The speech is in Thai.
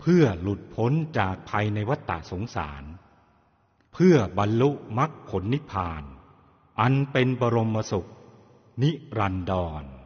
เพื่อหลุดพ้นจากภัยในวัฏฏะสงสารเพื่อบรรลุมรรคผลนิพพานอันเป็นบรมสุขนิรันดร